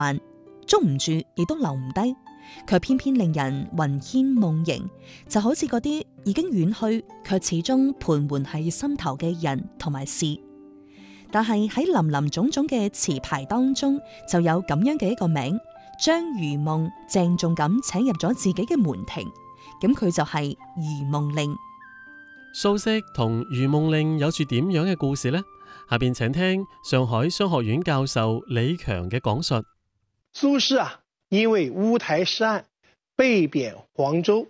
捉唔住亦都留唔低，卻偏偏令人魂牽夢縈，就好似嗰啲已經遠去卻始終盤桓喺心頭嘅人同埋事。但係喺林林總總嘅詞牌當中，就有咁樣嘅一個名，將如夢鄭重咁請入咗自己嘅門庭，咁佢就係如夢令。 蘇軾同如夢令有住點樣嘅故事呢？下邊請聽上海商學院教授李強嘅講述。 蘇軾因為烏台詩案被貶黃州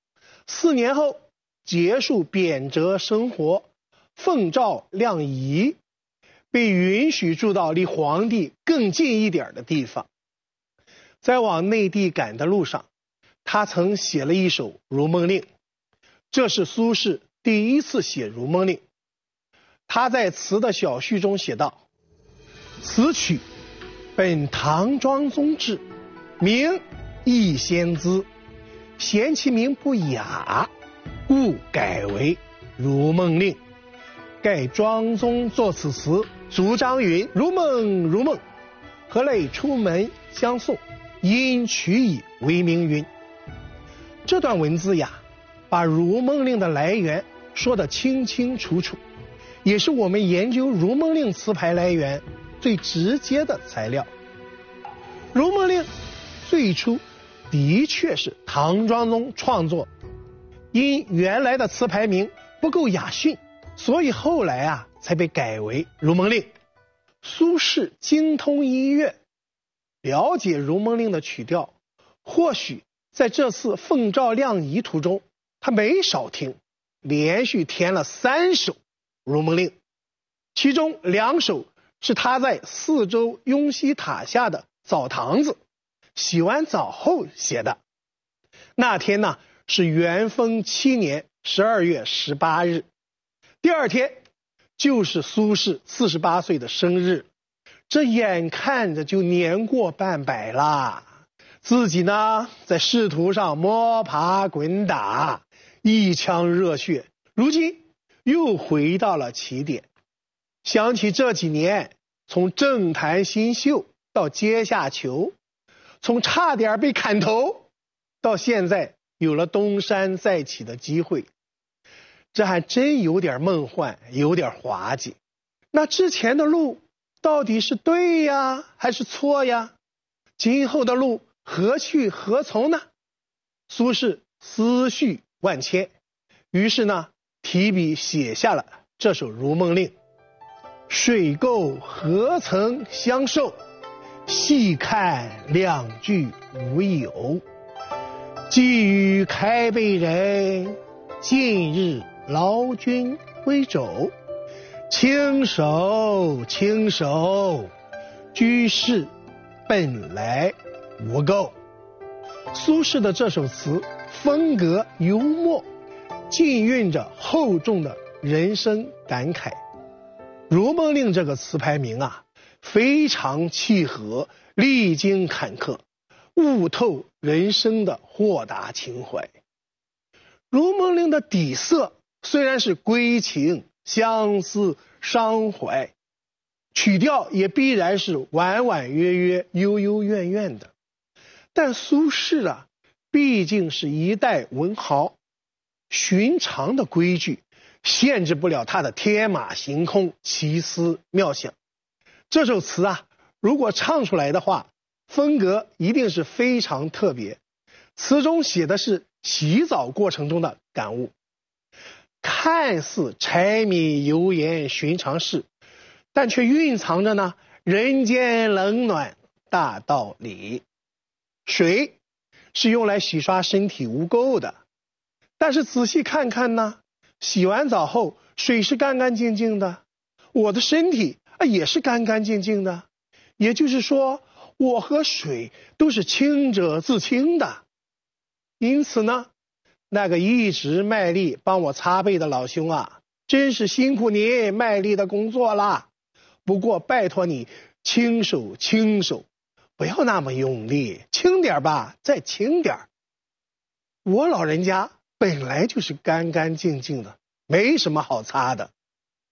，4年後結束貶謫生活，奉詔量夷，被允許住到離皇帝更近一點的地方。在往內地趕的路上，他曾寫了一首《如夢令》，這是蘇軾第一次寫《如夢令》。他在詞的小序中寫道：此曲本唐莊宗制，名逸仙姿，嫌其名不雅，故改為如夢令。蓋莊宗作此詞，主張云：如夢如夢，何類出門相送，因取以為名云。這段文字呀，把如夢令的來源說得清清楚楚，也是我們研究如夢令詞牌來源最直接的材料。如夢令最初的確是唐莊宗創作，因原來的詞牌名不夠雅遜，所以後來才被改為如夢令。蘇軾精通音樂，了解如夢令的曲調，或許在這次奉詔量夷途中，他沒少聽，連續填了3首如夢令，其中2首是他在四周雍熙塔下的澡堂子洗完澡後寫的。那天呢，是元豐7年12月18日，第二天就是蘇軾48歲的生日，這眼看着就年過半百了，自己呢在仕途上摸爬滾打，一腔熱血，如今又回到了起點。想起這幾年從政壇新秀到階下囚，從差點被砍頭到現在有了東山再起的機會，這還真有點夢幻，有點滑稽。那之前的路到底是對呀還是錯呀？今後的路何去何從呢？蘇軾思緒萬千，於是呢提筆寫下了這首《如夢令》。水垢何曾相受，細看兩句無有。寄予開北人，近日勞軍歸州。輕手輕手，居士本來無垢。蘇軾的這首詞風格幽默，浸潤着厚重的人生感慨。如夢令這個詞牌名非常契合歷經坎坷，悟透人生的豁達情懷。如夢令的底色雖然是歸情、相思、傷懷，曲調也必然是婉婉約約、幽幽怨怨的，但蘇軾畢竟是一代文豪，尋常的規矩限制不了他的天馬行空、奇思妙想。這首詞如果唱出來的話，風格一定是非常特別。詞中寫的是洗澡過程中的感悟，看似柴米油鹽尋常事，但卻蘊藏着人間冷暖大道理。水是用來洗刷身體污垢的，但是仔細看看洗完澡後水是乾乾淨淨的，我的身體也是乾乾淨淨的，也就是說我和水都是清者自清的。因此呢，那個一直賣力幫我擦背的老兄真是辛苦你賣力的工作啦。不過拜託你輕手輕手，不要那麼用力，輕點吧，再輕點。我老人家本來就是乾乾淨淨的，沒什麼好擦的。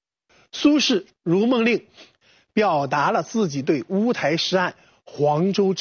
蘇軾《如夢令》表達了自己對烏台詩案、黃州